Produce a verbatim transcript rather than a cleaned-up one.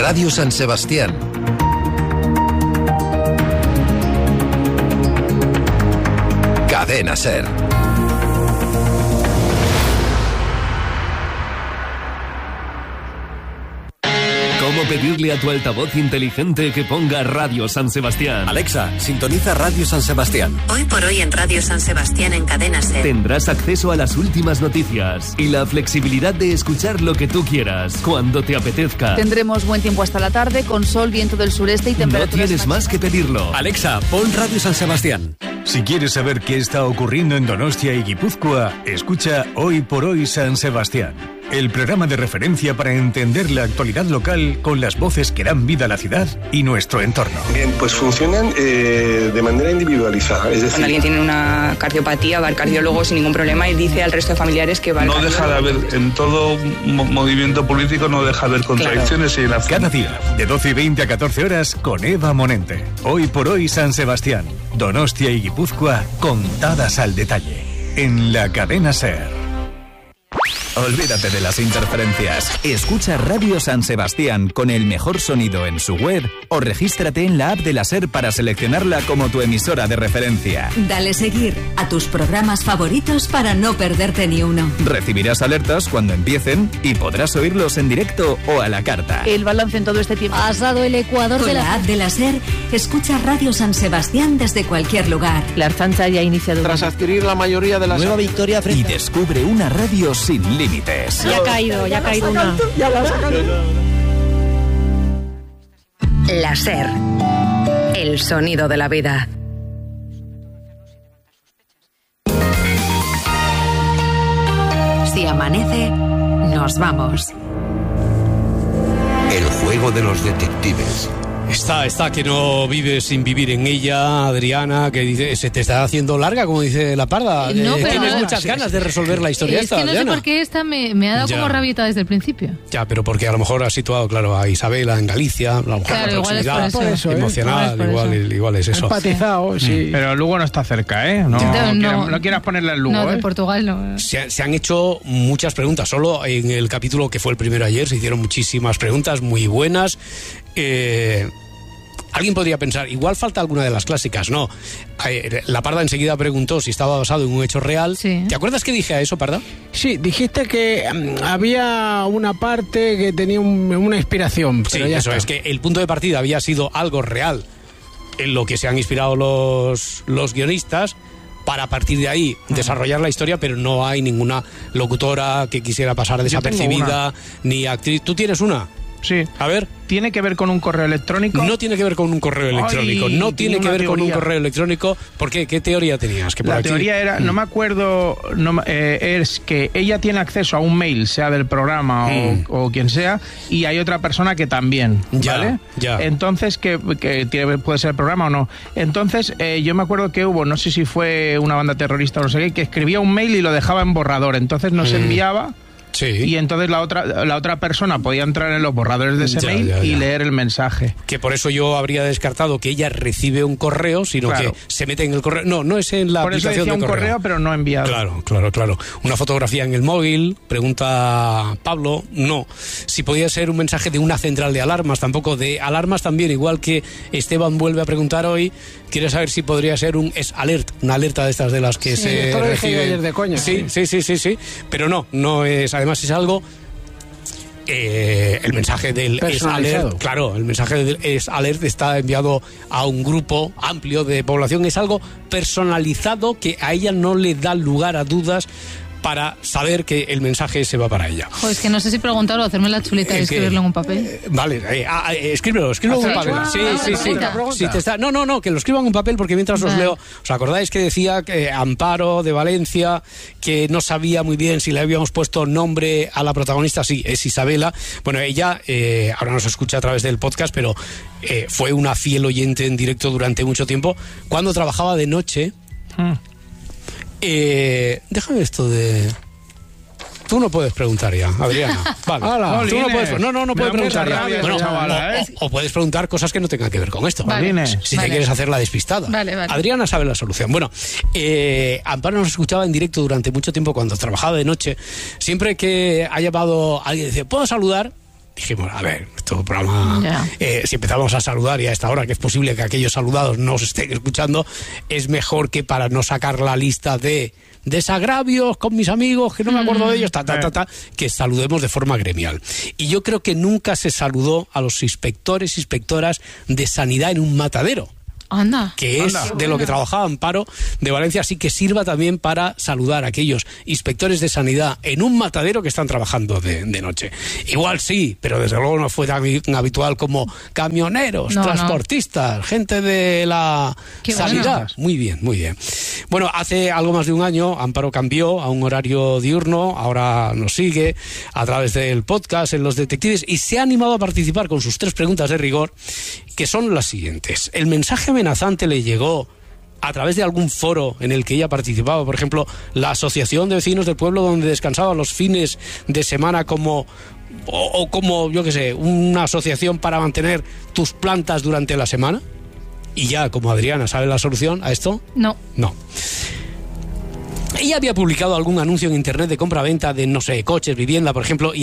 Radio San Sebastián. Cadena SER. ¿Cómo pedirle a tu altavoz inteligente que ponga Radio San Sebastián? Alexa, sintoniza Radio San Sebastián. Hoy por hoy en Radio San Sebastián en Cadena SER. Tendrás acceso a las últimas noticias y la flexibilidad de escuchar lo que tú quieras, cuando te apetezca. Tendremos buen tiempo hasta la tarde, con sol, viento del sureste y temperaturas... No tienes más que pedirlo. Alexa, pon Radio San Sebastián. Si quieres saber qué está ocurriendo en Donostia y Guipúzcoa, escucha Hoy por Hoy San Sebastián, el programa de referencia para entender la actualidad local con las voces que dan vida a la ciudad y nuestro entorno. Bien, pues funcionan eh, de manera individualizada. Es decir, cuando alguien tiene una cardiopatía va al cardiólogo sin ningún problema y dice al resto de familiares que va al no cardiólogo. No deja de haber, en todo movimiento político no deja de haber contradicciones. Claro. Y la... Cada día, de doce y veinte a catorce horas, con Eva Monente. Hoy por Hoy San Sebastián, Donostia y Guipúzcoa, contadas al detalle. En la Cadena SER. Olvídate de las interferencias. Escucha Radio San Sebastián con el mejor sonido en su web o regístrate en la app de la SER para seleccionarla como tu emisora de referencia. Dale seguir a tus programas favoritos para no perderte ni uno. Recibirás alertas cuando empiecen y podrás oírlos en directo o a la carta. El balance en todo este tiempo. Has dado el ecuador con de la... la app de la SER. Escucha Radio San Sebastián desde cualquier lugar. La Ertzaintza ya ha iniciado... Tras adquirir la mayoría de las... Nueva victoria frente... Y descubre una radio sin límites. Ya ha caído, ya ha caído una. Ya la La SER. El sonido de la vida. Si amanece, nos vamos. El juego de los detectives. Está, está, que no vives sin vivir en ella, Adriana, que dice, se te está haciendo larga, como dice la Parda. No, eh, pero tienes no, muchas sí, ganas sí, de resolver la historia es esta, que no Adriana. sé por qué esta me, me ha dado ya. como rabieta desde el principio. Ya, pero porque a lo mejor has situado, claro, a Isabela en Galicia, a lo mejor claro, la proximidad igual es por eso, emocional, ¿eh? igual, eso. igual es eso. Empatizado, sí. Pero Lugo no está cerca, ¿eh? No, no, quieras, no, no quieras ponerle el Lugo, No, de ¿eh? Portugal no. Se, se han hecho muchas preguntas, solo en el capítulo que fue el primero ayer se hicieron muchísimas preguntas muy buenas. Eh... Alguien podría pensar, igual falta alguna de las clásicas. No, la Parda enseguida preguntó si estaba basado en un hecho real. Sí. ¿Te acuerdas que dije a eso, Parda? Sí, dijiste que um, había una parte que tenía un, una inspiración. Pero sí, ya eso está. es, que el punto de partida había sido algo real en lo que se han inspirado los, los guionistas, para a partir de ahí desarrollar la historia, pero no hay ninguna locutora que quisiera pasar desapercibida, ni actriz. ¿Tú tienes una? Sí. A ver. ¿Tiene que ver con un correo electrónico? No tiene que ver con un correo electrónico. Ay, no tiene que ver teoría. con un correo electrónico. ¿Por qué? ¿Qué teoría tenías? Que por la aquí... teoría era, no me acuerdo, no, eh, es que ella tiene acceso a un mail, sea del programa mm. o, o quien sea, y hay otra persona que también, ya, ¿vale? Ya. Entonces, que, que tiene, puede ser el programa o no. Entonces, eh, yo me acuerdo que hubo, no sé si fue una banda terrorista o no sé qué, que escribía un mail y lo dejaba en borrador. Entonces no mm. se enviaba... Sí. Y entonces la otra la otra persona podía entrar en los borradores de ese ya, mail ya, ya. y leer el mensaje. Que por eso yo habría descartado que ella recibe un correo, sino claro. que se mete en el correo. No, no es en la por aplicación eso decía de un correo. correo, pero no enviado. Claro, claro, claro. Una fotografía en el móvil, pregunta Pablo, no. Si podía ser un mensaje de una central de alarmas, tampoco de alarmas también, igual que Esteban vuelve a preguntar hoy, quiere saber si podría ser un es alert, una alerta de estas de las que sí, se esto lo dije recibe. ayer de coña. Sí, sí, sí, sí, sí, pero no, no es, además es algo Eh, el mensaje del es alert, claro, el mensaje del es alert está enviado a un grupo amplio de población, es algo personalizado que a ella no le da lugar a dudas para saber que el mensaje se va para ella. Joder, es que no sé si preguntarlo o hacerme la chuleta y escribirlo en un papel. Eh, vale, eh, ah, eh, escríbelo, escríbelo en un papel. Sí, ah, sí, sí. Si te está, no, no, no, que lo escriban en un papel porque mientras vale. os leo, ¿os acordáis que decía que Amparo de Valencia, que no sabía muy bien si le habíamos puesto nombre a la protagonista? Sí, es Isabela. Bueno, ella eh, ahora nos escucha a través del podcast, pero eh, fue una fiel oyente en directo durante mucho tiempo. Cuando trabajaba de noche... Hmm. Eh, déjame esto de... Tú no puedes preguntar ya, Adriana. Vale. Hola, tú no puedes, no, no, no puedes preguntar ya. Bueno, chavala, ¿eh? o, o puedes preguntar cosas que no tengan que ver con esto. Vale. Si vale. te quieres hacer la despistada. Vale, vale. Adriana sabe la solución. Bueno, eh, Amparo nos escuchaba en directo durante mucho tiempo cuando trabajaba de noche. Siempre que ha llamado alguien, dice, ¿puedo saludar? dijimos, a ver, esto programa, yeah. eh, si empezamos a saludar y a esta hora, que es posible que aquellos saludados no os estén escuchando, es mejor que para no sacar la lista de desagravios con mis amigos, que no me acuerdo de ellos, ta, ta, ta, ta, que saludemos de forma gremial. Y yo creo que nunca se saludó a los inspectores, inspectoras de sanidad en un matadero. Anda. Que es Anda. de lo que trabajaba Amparo de Valencia, así que sirva también para saludar a aquellos inspectores de sanidad en un matadero que están trabajando de, de noche. Igual sí, pero desde luego no fue tan habitual como camioneros, no, transportistas, no. gente de la Qué sanidad. Bueno. Muy bien, muy bien. Bueno, hace algo más de un año Amparo cambió a un horario diurno, ahora nos sigue a través del podcast en Los Detectives y se ha animado a participar con sus tres preguntas de rigor, que son las siguientes. El mensaje amenazante le llegó a través de algún foro en el que ella participaba, por ejemplo, la Asociación de Vecinos del Pueblo donde descansaba los fines de semana como o, o como, yo qué sé, una asociación para mantener tus plantas durante la semana. Y ya, como Adriana sabe la solución a esto, no. No. Ella había publicado algún anuncio en internet de compra-venta de, no sé, coches, vivienda, por ejemplo, y